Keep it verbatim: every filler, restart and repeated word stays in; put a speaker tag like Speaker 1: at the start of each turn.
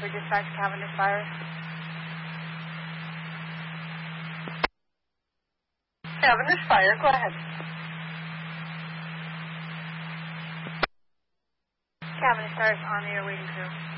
Speaker 1: For dispatch, Cavendish Fire.
Speaker 2: Cavendish Fire, go ahead.
Speaker 1: Cavendish Fire is on the air waiting crew.